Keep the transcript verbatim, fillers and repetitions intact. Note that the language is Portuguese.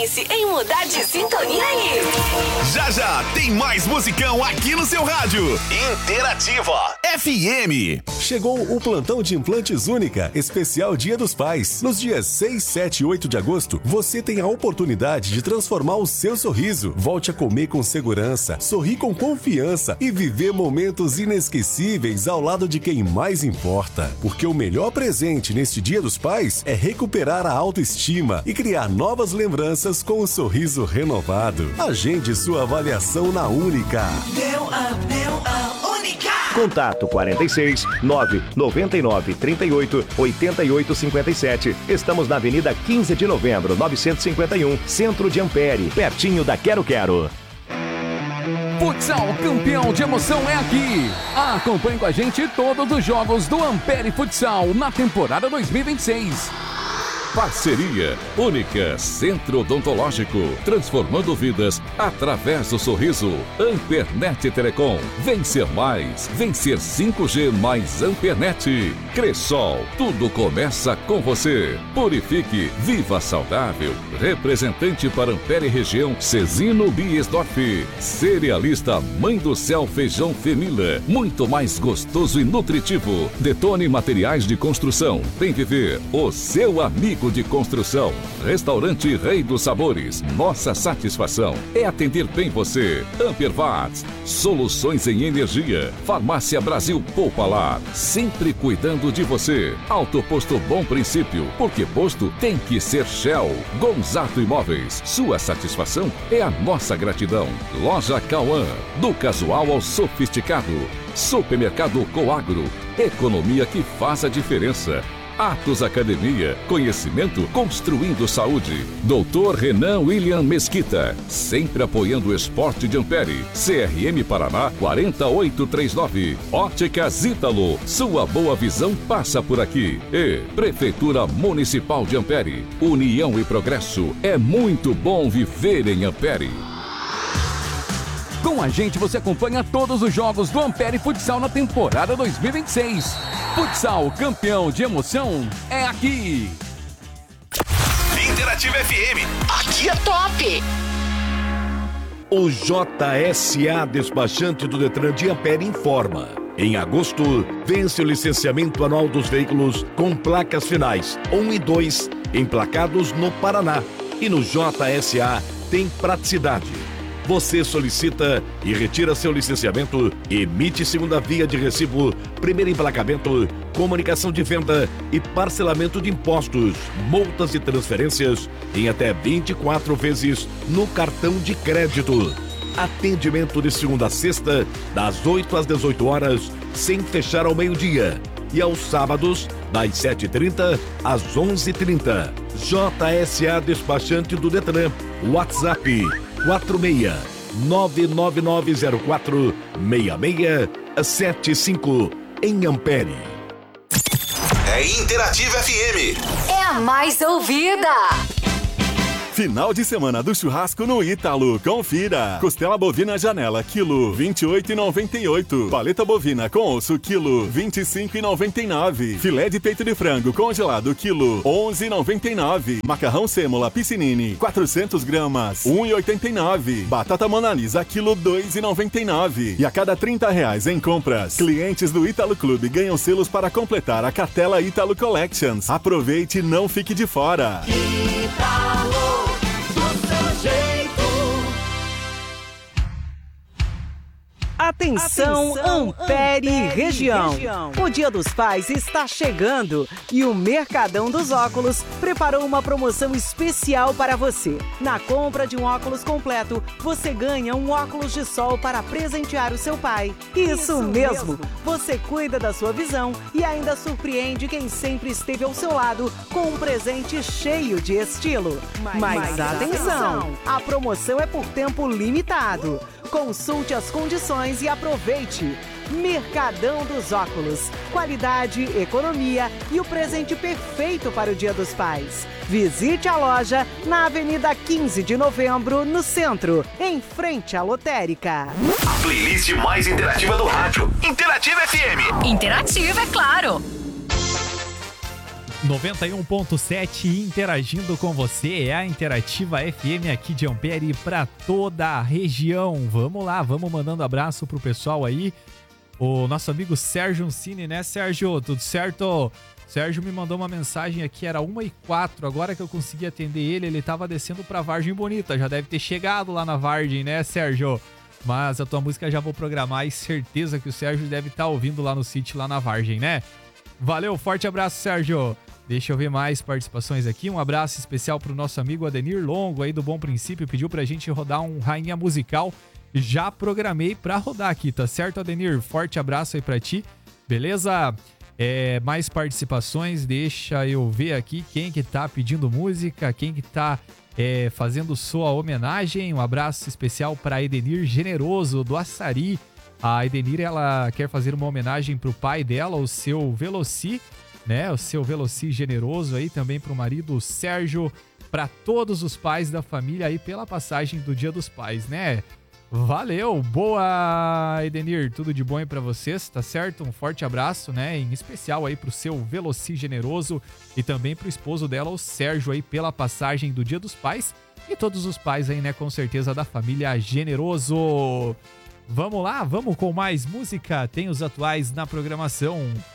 pense em mudar de sintonia aí. Já já tem mais musicão aqui no seu rádio. Interativa F M. Chegou o plantão de implantes Única, especial Dia dos Pais. Nos dias seis, sete e oito de agosto, você tem a oportunidade de transformar o seu sorriso. Volte a comer com segurança, sorrir com confiança e viver momentos inesquecíveis ao lado de quem mais importa. Porque o melhor presente neste Dia dos Pais é recuperar a autoestima e criar novas lembranças com um sorriso renovado. Agende sua avaliação na Única. Meu amor, a Única. Contato quarenta e seis, nove noventa e nove, trinta e oito, oitenta e oito, cinquenta e sete. Estamos na Avenida quinze de Novembro, novecentos e cinquenta e um, Centro de Ampere, pertinho da Quero Quero. Futsal campeão de emoção é aqui. Acompanhe com a gente todos os jogos do Ampere Futsal na temporada dois mil e vinte e seis. Parceria Única, Centro Odontológico, transformando vidas através do sorriso. Ampernet Telecom, vencer mais, vencer cinco G mais Ampernet. Cressol, tudo começa com você. Purifique, viva saudável. Representante para Ampere Região, Cezino Biesdorf. Cerealista Mãe do Céu Feijão Femila, muito mais gostoso e nutritivo. Detone Materiais de Construção, vem viver o seu amigo de construção. Restaurante Rei dos Sabores. Nossa satisfação é atender bem você. Ampervats, soluções em energia. Farmácia Brasil Poupalar, sempre cuidando de você. Autoposto Bom Princípio, porque posto tem que ser Shell. Gonzato Imóveis, sua satisfação é a nossa gratidão. Loja Cauã, do casual ao sofisticado. Supermercado Coagro, economia que faz a diferença. Atos Academia, conhecimento construindo saúde. Doutor Renan William Mesquita, sempre apoiando o esporte de Ampere. C R M Paraná quatro oito três nove. Óticas Ítalo, sua boa visão passa por aqui. E Prefeitura Municipal de Ampere, união e progresso. É muito bom viver em Ampere. Com a gente você acompanha todos os jogos do Ampere Futsal na temporada dois mil e vinte e seis. Futsal campeão de emoção é aqui. Interativa F M, aqui é top. O J S A Despachante do Detran de Ampere informa. Em agosto, vence o licenciamento anual dos veículos com placas finais um e dois, emplacados no Paraná. E no J S A tem praticidade. Você solicita e retira seu licenciamento, emite segunda via de recibo, primeiro emplacamento, comunicação de venda e parcelamento de impostos, multas e transferências em até vinte e quatro vezes no cartão de crédito. Atendimento de segunda a sexta, das oito às dezoito horas, sem fechar ao meio-dia. E aos sábados, das sete e trinta às onze e trinta. J S A Despachante do Detran. WhatsApp quatro seis nove nove nove zero quatro seis seis sete cinco em Ampere. É Interativa F M. É a mais ouvida. Final de semana do churrasco no Ítalo. Confira. Costela bovina janela, quilo vinte e oito reais e noventa e oito centavos. Paleta bovina com osso, quilo vinte e cinco reais e noventa e nove centavos. Filé de peito de frango congelado, quilo onze reais e noventa e nove centavos. Macarrão sêmola piscinini, quatrocentas gramas, um real e oitenta e nove centavos. Batata Mona Lisa, quilo dois reais e noventa e nove centavos. E a cada trinta reais em compras, clientes do Ítalo Clube ganham selos para completar a cartela Ítalo Collections. Aproveite e não fique de fora. Ítalo. Atenção, Atenção Ampere, Ampere região. região! O Dia dos Pais está chegando e o Mercadão dos Óculos preparou uma promoção especial para você. Na compra de um óculos completo, você ganha um óculos de sol para presentear o seu pai. Isso, Isso mesmo. mesmo! Você cuida da sua visão e ainda surpreende quem sempre esteve ao seu lado com um presente cheio de estilo. Mas, Mas atenção, atenção! A promoção é por tempo limitado. Consulte as condições e aproveite. Mercadão dos Óculos. Qualidade, economia e o presente perfeito para o Dia dos Pais. Visite a loja na Avenida quinze de Novembro, no centro, em frente à lotérica. A playlist mais interativa do rádio. Interativa F M. Interativa, é claro. noventa e um ponto sete interagindo com você, é a Interativa F M aqui de Ampere para toda a região. Vamos lá, vamos mandando abraço pro pessoal aí. O nosso amigo Sérgio Uncini, né, Sérgio? Tudo certo? Sérgio me mandou uma mensagem aqui, era uma e quatro, agora que eu consegui atender ele, ele tava descendo pra Vargem Bonita, já deve ter chegado lá na Vargem, né, Sérgio? Mas a tua música já vou programar e certeza que o Sérgio deve estar ouvindo lá no sítio, lá na Vargem, né? Valeu, forte abraço, Sérgio! Deixa eu ver mais participações aqui, um abraço especial pro nosso amigo Adenir Longo aí do Bom Princípio, pediu pra gente rodar um Rainha Musical, já programei pra rodar aqui, tá certo, Adenir? Forte abraço aí pra ti, beleza? É, mais participações, deixa eu ver aqui quem que tá pedindo música, quem que tá é, fazendo sua homenagem. Um abraço especial para Edenir Generoso, do Açari. A Edenir, ela quer fazer uma homenagem pro pai dela, o seu Veloci, né? O seu Veloci Generoso aí, também pro marido Sérgio, para todos os pais da família aí pela passagem do Dia dos Pais, né? Valeu, boa, Edenir, tudo de bom aí pra vocês, tá certo? Um forte abraço, né, em especial aí pro seu Veloci Generoso e também pro esposo dela, o Sérgio aí, pela passagem do Dia dos Pais e todos os pais aí, né, com certeza da família Generoso. Vamos lá, vamos com mais música, tem os atuais na programação.